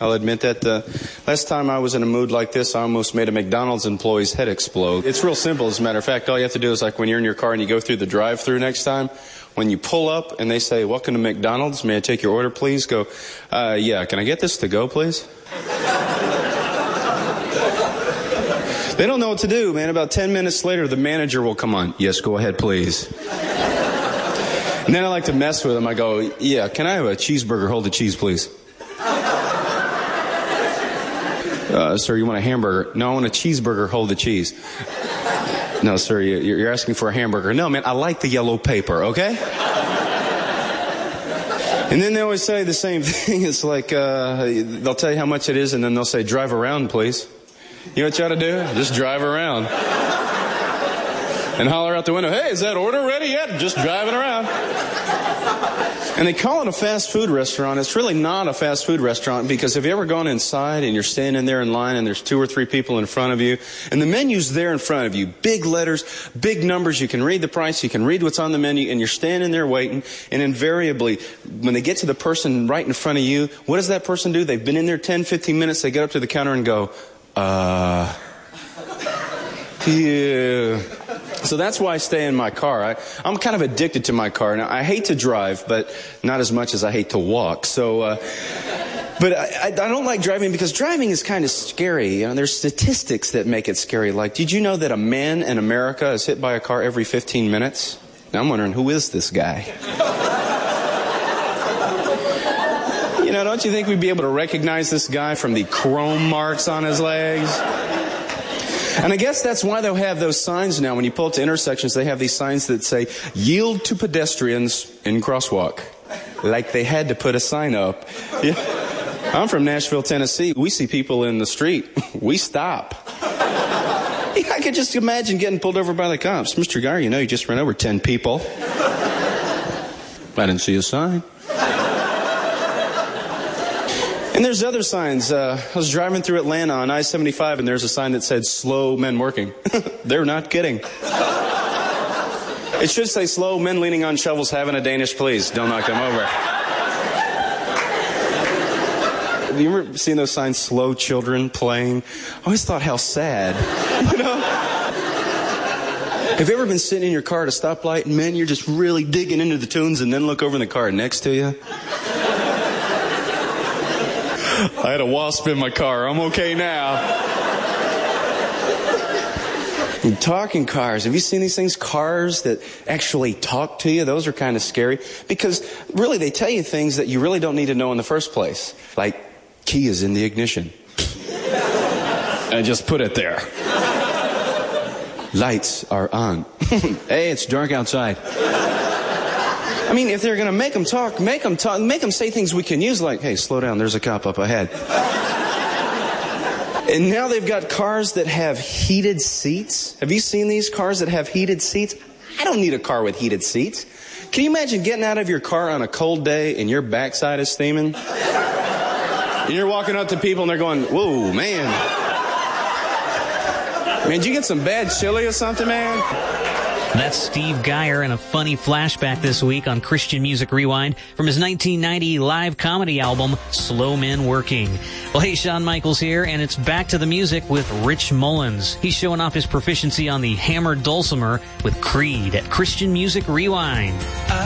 I'll admit that. Last time I was in a mood like this, I almost made a McDonald's employee's head explode. It's real simple, as a matter of fact. All you have to do is, like when you're in your car and you go through the drive-thru next time, when you pull up and they say, "Welcome to McDonald's, may I take your order, please?" Go, yeah, can I get this to go, please? They don't know what to do, man. About 10 minutes later, the manager will come on. "Yes, go ahead, please." And then I like to mess with them. I go, "Yeah, can I have a cheeseburger? Hold the cheese, please." "Sir, you want a hamburger?" "No, I want a cheeseburger. Hold the cheese." "No, sir, you're asking for a hamburger." "No, man, I like the yellow paper, okay?" And then they always say the same thing. It's like, they'll tell you how much it is, and then they'll say, "Drive around, please." You know what you ought to do? Just drive around. And holler out the window, "Hey, is that order ready yet?" Just driving around. And they call it a fast food restaurant. It's really not a fast food restaurant, because have you ever gone inside and you're standing there in line and there's 2 or 3 people in front of you and the menu's there in front of you, big letters, big numbers, you can read the price, you can read what's on the menu, and you're standing there waiting, and invariably when they get to the person right in front of you, what does that person do? They've been in there 10, 15 minutes, they get up to the counter and go, yeah. So that's why I stay in my car. I'm kind of addicted to my car. Now, I hate to drive, but not as much as I hate to walk. So, but I don't like driving because driving is kind of scary. You know, there's statistics that make it scary. Like, did you know that a man in America is hit by a car every 15 minutes? Now, I'm wondering, who is this guy? You know, don't you think we'd be able to recognize this guy from the chrome marks on his legs? And I guess that's why they'll have those signs now. When you pull up to intersections, they have these signs that say, "Yield to pedestrians in crosswalk." Like they had to put a sign up. Yeah. I'm from Nashville, Tennessee. We see people in the street. We stop. I could just imagine getting pulled over by the cops. "Mr. Geyer, you know you just ran over 10 people. I didn't see a sign." And there's other signs. I was driving through Atlanta on I-75, and there's a sign that said, "Slow men working." They're not kidding. It should say, "Slow men leaning on shovels having a Danish, please. Don't knock them over." Have you ever seen those signs, "Slow children playing"? I always thought, how sad. You know? Have you ever been sitting in your car at a stoplight, and man, you're just really digging into the tunes, and then look over in the car next to you? I had a wasp in my car. I'm okay now. And talking cars. Have you seen these things? Cars that actually talk to you. Those are kind of scary. Because really they tell you things that you really don't need to know in the first place. Like, key is in the ignition. I just put it there. Lights are on. Hey, it's dark outside. I mean, if they're going to make them talk, make them say things we can use, like, "Hey, slow down, there's a cop up ahead." And now they've got cars that have heated seats. Have you seen these cars that have heated seats? I don't need a car with heated seats. Can you imagine getting out of your car on a cold day and your backside is steaming? And you're walking up to people and they're going, "Whoa, man. Man, did you get some bad chili or something, man?" That's Steve Geyer in a funny flashback this week on Christian Music Rewind from his 1990 live comedy album, Slow Men Working. Well, hey, Shawn Michaels here, and it's back to the music with Rich Mullins. He's showing off his proficiency on the hammered dulcimer with Creed at Christian Music Rewind.